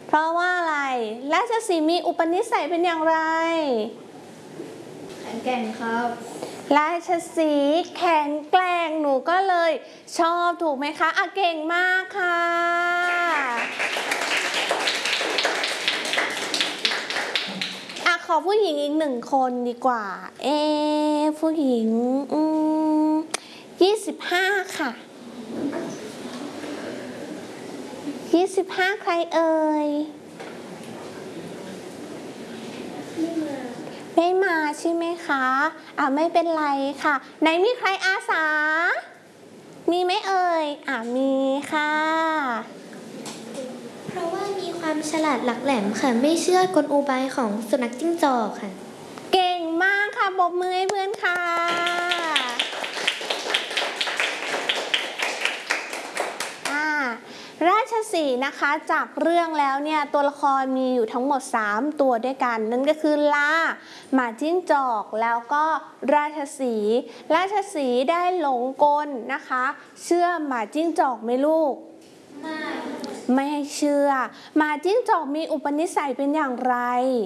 เพราะว่าอะไรราชสีห์มีอุปนิสัยเป็นอย่างไรแข็งแกร่งครับราชสีห์แข็งแกร่งหนูก็เลยชอบถูกไหมคะเก่งมากค่ะขอผู้หญิงอีก1 คนดีกว่าผู้หญิง25ค่ะ25ใครเอ่ยไม่มาใช่ไหมคะไม่เป็นไรค่ะไหนมีใครอาสามีไหมเอ่ยมีค่ะเพราะว่ามีความฉลาดหลักแหลมค่ะไม่เชื่อกลอุบายของสุนัขจิ้งจอกค่ะเก่งมากค่ะปรบมือให้เพื่อนค่ะราชสีห์นะคะจากเรื่องแล้วเนี่ยตัวละครมีอยู่ทั้งหมด3 ตัวด้วยกันนั่นก็คือลาหมาจิ้งจอกแล้วก็ราชสีห์ราชสีห์ได้หลงกลนะคะเชื่อหมาจิ้งจอกไหมลูกไม่เชื่อหมาจิ้งจอกมีอุปนิสัยเป็นอย่างไร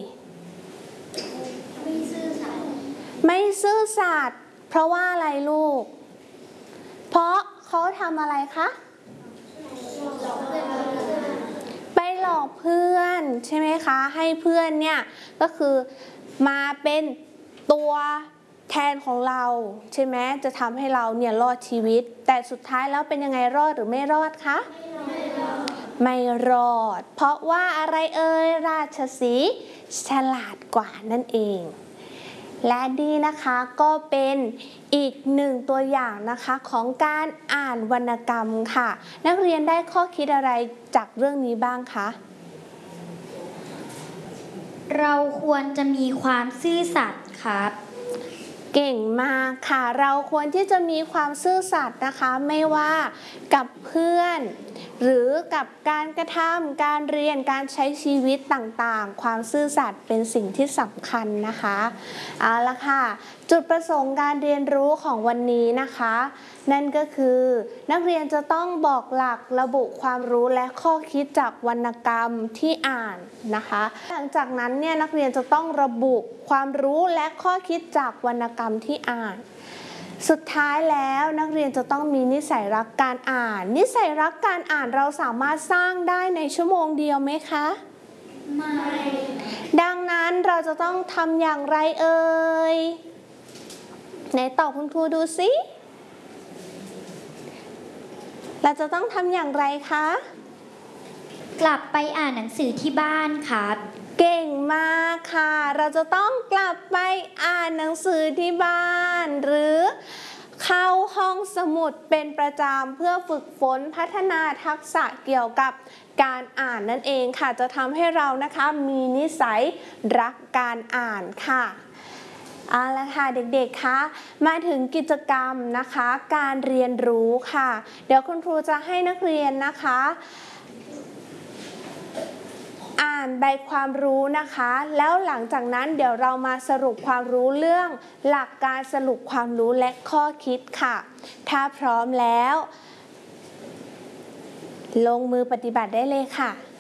ไม่ซื่อสัตย์เพราะว่าอะไรลูกเพราะเขาทำอะไรคะไปหลอกเพื่อนใช่ไหมคะให้เพื่อนเนี่ยก็คือมาเป็นตัวแทนของเราใช่ไหมจะทำให้เราเนี่ยรอดชีวิตแต่สุดท้ายแล้วเป็นยังไงรอดหรือไม่รอดคะไม่รอดเพราะว่าอะไรเอ่ยราชสีห์ฉลาดกว่านั่นเองและนี่นะคะก็เป็นอีก1 ตัวอย่างนะคะของการอ่านวรรณกรรมค่ะนักเรียนได้ข้อคิดอะไรจากเรื่องนี้บ้างคะเราควรจะมีความซื่อสัตย์ครับเก่งมากค่ะเราควรที่จะมีความซื่อสัตย์นะคะไม่ว่ากับเพื่อนหรือกับการกระทำการเรียนการใช้ชีวิตต่างๆความซื่อสัตย์เป็นสิ่งที่สำคัญนะคะเอาละค่ะจุดประสงค์การเรียนรู้ของวันนี้นะคะนั่นก็คือนักเรียนจะต้องบอกหลักระบุความรู้และข้อคิดจากวรรณกรรมที่อ่านนะคะหลังจากนั้นเนี่ยนักเรียนจะต้องระบุความรู้และข้อคิดจากวรรณกรรมที่อ่านสุดท้ายแล้วนักเรียนจะต้องมีนิสัยรักการอ่านนิสัยรักการอ่านเราสามารถสร้างได้ในชั่วโมงเดียวไหมคะไม่ดังนั้นเราจะต้องทำอย่างไรเอ่ยไหนตอบคุณครูดูสิเราจะต้องทำอย่างไรคะกลับไปอ่านหนังสือที่บ้านครับเก่งมากค่ะเราจะต้องกลับไปอ่านหนังสือที่บ้านหรือเข้าห้องสมุดเป็นประจำเพื่อฝึกฝนพัฒนาทักษะเกี่ยวกับการอ่านนั่นเองค่ะจะทำให้เรานะคะมีนิสัยรักการอ่านค่ะเอาละค่ะเด็กๆคะมาถึงกิจกรรมนะคะการเรียนรู้ค่ะเดี๋ยวคุณครูจะให้นักเรียนนะคะอ่านใบความรู้นะคะแล้วหลังจากนั้นเดี๋ยวเรามาสรุปความรู้เรื่องหลักการสรุปความรู้และข้อคิดค่ะถ้าพร้อมแล้วลงมือปฏิบัติได้เลยค่ะ